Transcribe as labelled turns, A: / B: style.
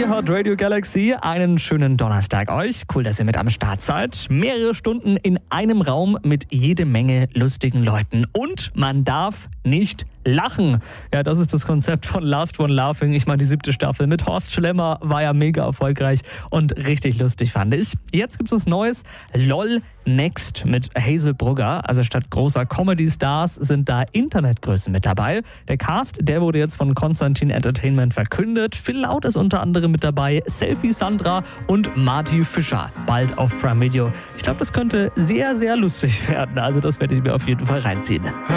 A: Ihr hört Radio Galaxy, einen schönen Donnerstag euch. Cool, dass ihr mit am Start seid. Mehrere Stunden in einem Raum mit jede Menge lustigen Leuten. Und man darf nicht lachen. Ja, das ist das Konzept von Last One Laughing. Ich meine, die 7. Staffel mit Horst Schlemmer war ja mega erfolgreich und richtig lustig, fand ich. Jetzt gibt es Neues. LOL Next mit Hazel Brugger. Also statt großer Comedy-Stars sind da Internetgrößen mit dabei. Der Cast, der wurde jetzt von Konstantin Entertainment verkündet. Phil Laut ist unter anderem mit dabei, Selfie Sandra und Marty Fischer. Bald auf Prime Video. Ich glaube, das könnte sehr, sehr lustig werden. Also das werde ich mir auf jeden Fall reinziehen.